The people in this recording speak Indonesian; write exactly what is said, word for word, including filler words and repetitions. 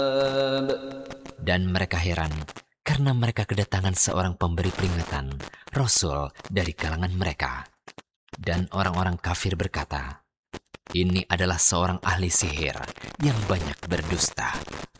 Dan mereka heran karena mereka kedatangan seorang pemberi peringatan, Rasul dari kalangan mereka. Dan orang-orang kafir berkata, "Ini adalah seorang ahli sihir yang banyak berdusta."